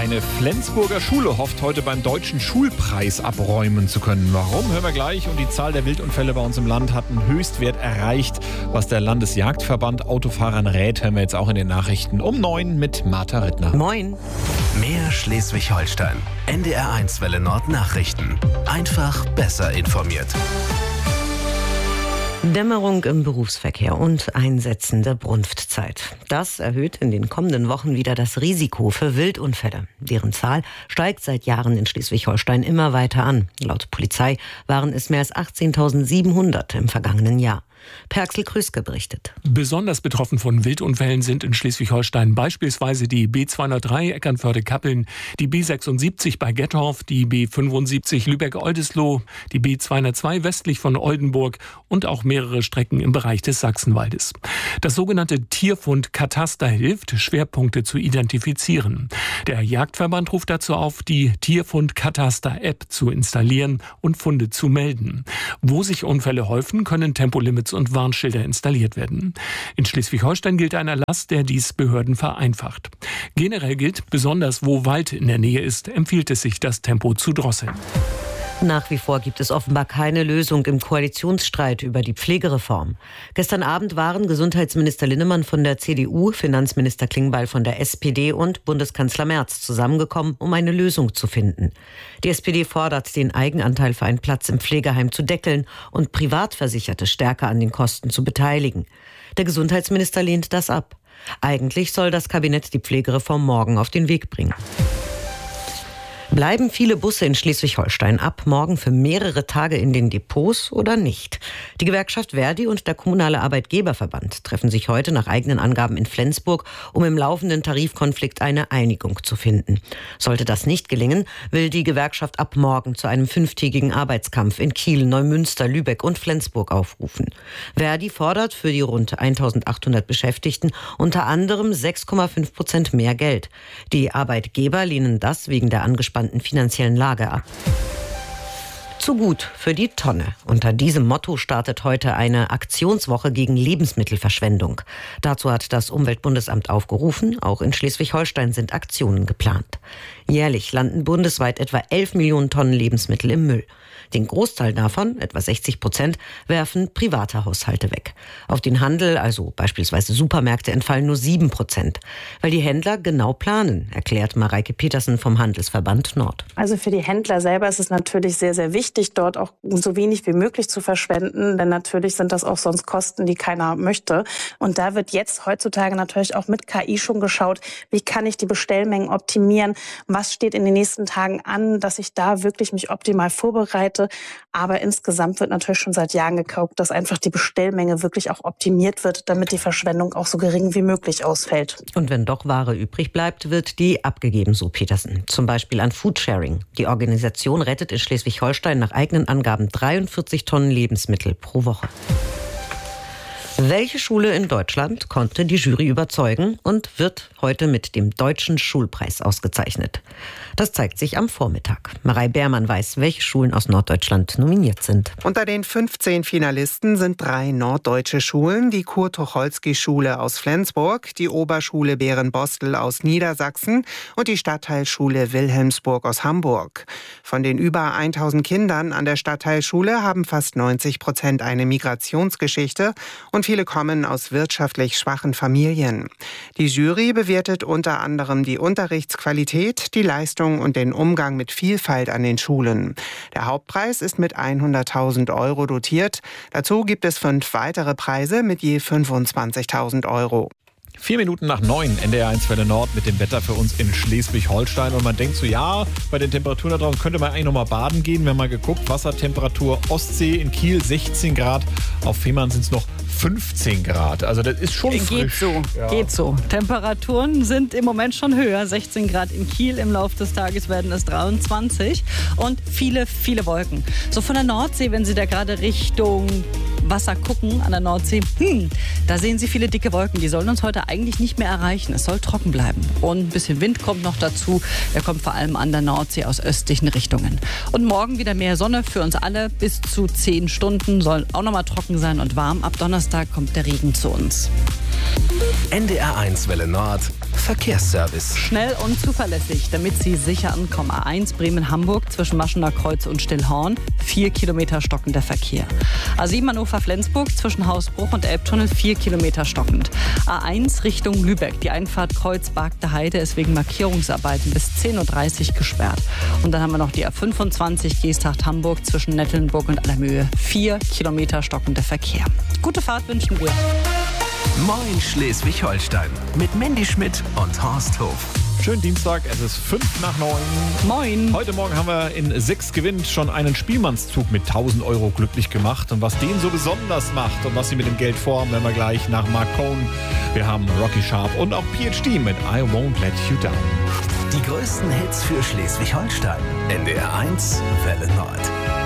Eine Flensburger Schule hofft heute beim Deutschen Schulpreis abräumen zu können. Warum, hören wir gleich. Und die Zahl der Wildunfälle bei uns im Land hat einen Höchstwert erreicht. Was der Landesjagdverband Autofahrern rät, hören wir jetzt auch in den Nachrichten um 9 mit Martha Rittner. Moin. Mehr Schleswig-Holstein. NDR1 Welle Nord Nachrichten. Einfach besser informiert. Dämmerung im Berufsverkehr und einsetzende Brunftzeit. Das erhöht in den kommenden Wochen wieder das Risiko für Wildunfälle. Deren Zahl steigt seit Jahren in Schleswig-Holstein immer weiter an. Laut Polizei waren es mehr als 18.700 im vergangenen Jahr. Per Axel Krüske berichtet. Besonders betroffen von Wildunfällen sind in Schleswig-Holstein beispielsweise die B203 Eckernförde-Kappeln, die B76 bei Gettorf, die B75 Lübeck-Oldesloe, die B202 westlich von Oldenburg und auch mehrere Strecken im Bereich des Sachsenwaldes. Das sogenannte Tierfundkataster hilft, Schwerpunkte zu identifizieren. Der Jagdverband ruft dazu auf, die Tierfundkataster-App zu installieren und Funde zu melden. Wo sich Unfälle häufen, können Tempolimits und Warnschilder installiert werden. In Schleswig-Holstein gilt ein Erlass, der dies Behörden vereinfacht. Generell gilt, besonders wo Wald in der Nähe ist, empfiehlt es sich, das Tempo zu drosseln. Nach wie vor gibt es offenbar keine Lösung im Koalitionsstreit über die Pflegereform. Gestern Abend waren Gesundheitsminister Linnemann von der CDU, Finanzminister Klingbeil von der SPD und Bundeskanzler Merz zusammengekommen, um eine Lösung zu finden. Die SPD fordert, den Eigenanteil für einen Platz im Pflegeheim zu deckeln und Privatversicherte stärker an den Kosten zu beteiligen. Der Gesundheitsminister lehnt das ab. Eigentlich soll das Kabinett die Pflegereform morgen auf den Weg bringen. Bleiben viele Busse in Schleswig-Holstein ab morgen für mehrere Tage in den Depots oder nicht? Die Gewerkschaft Verdi und der Kommunale Arbeitgeberverband treffen sich heute nach eigenen Angaben in Flensburg, um im laufenden Tarifkonflikt eine Einigung zu finden. Sollte das nicht gelingen, will die Gewerkschaft ab morgen zu einem 5-tägigen Arbeitskampf in Kiel, Neumünster, Lübeck und Flensburg aufrufen. Verdi fordert für die rund 1.800 Beschäftigten unter anderem 6,5% mehr Geld. Die Arbeitgeber lehnen das wegen der angespannten finanziellen Lage ab. Zu gut für die Tonne. Unter diesem Motto startet heute eine Aktionswoche gegen Lebensmittelverschwendung. Dazu hat das Umweltbundesamt aufgerufen. Auch in Schleswig-Holstein sind Aktionen geplant. Jährlich landen bundesweit etwa 11 Millionen Tonnen Lebensmittel im Müll. Den Großteil davon, etwa 60%, werfen private Haushalte weg. Auf den Handel, also beispielsweise Supermärkte, entfallen nur 7%. Weil die Händler genau planen, erklärt Mareike Petersen vom Handelsverband Nord. Also für die Händler selber ist es natürlich sehr, sehr wichtig, dort auch so wenig wie möglich zu verschwenden. Denn natürlich sind das auch sonst Kosten, die keiner möchte. Und da wird jetzt heutzutage natürlich auch mit KI schon geschaut, wie kann ich die Bestellmengen optimieren? Was steht in den nächsten Tagen an, dass ich da wirklich mich optimal vorbereite? Aber insgesamt wird natürlich schon seit Jahren geguckt, dass einfach die Bestellmenge wirklich auch optimiert wird, damit die Verschwendung auch so gering wie möglich ausfällt. Und wenn doch Ware übrig bleibt, wird die abgegeben, so Petersen. Zum Beispiel an Foodsharing. Die Organisation rettet in Schleswig-Holstein nach eigenen Angaben 43 Tonnen Lebensmittel pro Woche. Welche Schule in Deutschland konnte die Jury überzeugen und wird heute mit dem Deutschen Schulpreis ausgezeichnet? Das zeigt sich am Vormittag. Marei Beermann weiß, welche Schulen aus Norddeutschland nominiert sind. Unter den 15 Finalisten sind 3 norddeutsche Schulen, die Kurt-Tucholsky-Schule aus Flensburg, die Oberschule Bärenbostel aus Niedersachsen und die Stadtteilschule Wilhelmsburg aus Hamburg. Von den über 1000 Kindern an der Stadtteilschule haben fast 90% eine Migrationsgeschichte und viele kommen aus wirtschaftlich schwachen Familien. Die Jury bewertet unter anderem die Unterrichtsqualität, die Leistung und den Umgang mit Vielfalt an den Schulen. Der Hauptpreis ist mit 100.000 € dotiert. Dazu gibt es 5 weitere Preise mit je 25.000 €. 4 Minuten nach 9, NDR1 Welle Nord mit dem Wetter für uns in Schleswig-Holstein. Und man denkt so, ja, bei den Temperaturen da draußen könnte man eigentlich noch mal baden gehen. Wir haben mal geguckt, Wassertemperatur Ostsee in Kiel 16 Grad, auf Fehmarn sind es noch 15 Grad. Also das ist schon frisch. Geht so. Temperaturen sind im Moment schon höher. 16 Grad in Kiel, im Laufe des Tages werden es 23 und viele, viele Wolken. So von der Nordsee, wenn Sie da gerade Richtung Wasser gucken, an der Nordsee, da sehen Sie viele dicke Wolken. Die sollen uns heute eigentlich nicht mehr erreichen. Es soll trocken bleiben. Und ein bisschen Wind kommt noch dazu. Der kommt vor allem an der Nordsee aus östlichen Richtungen. Und morgen wieder mehr Sonne für uns alle. Bis zu 10 Stunden soll auch noch mal trocken sein und warm. Ab Donnerstag kommt der Regen zu uns. NDR1 Welle Nord. Verkehrsservice. Schnell und zuverlässig, damit Sie sicher ankommen. A1 Bremen-Hamburg zwischen Maschener Kreuz und Stillhorn. 4 Kilometer stockender Verkehr. A7 Hannover-Flensburg zwischen Hausbruch und Elbtunnel. 4 Kilometer stockend. A1 Richtung Lübeck. Die Einfahrt Kreuz-Bargte Heide ist wegen Markierungsarbeiten bis 10.30 Uhr gesperrt. Und dann haben wir noch die A25 Geesthacht-Hamburg zwischen Nettelnburg und Allermöhe. 4 Kilometer stockender Verkehr. Gute Fahrt wünschen wir. Moin Schleswig-Holstein mit Mandy Schmidt und Horst Hof. Schönen Dienstag, es ist 8:55. Moin. Heute Morgen haben wir in 6 gewinnt schon einen Spielmannszug mit 1.000 Euro glücklich gemacht. Und was den so besonders macht und was sie mit dem Geld vorhaben, werden wir gleich nach Mark Cohn. Wir haben Rocky Sharp und auch PhD mit I Won't Let You Down. Die größten Hits für Schleswig-Holstein. NDR1 Welle Nord.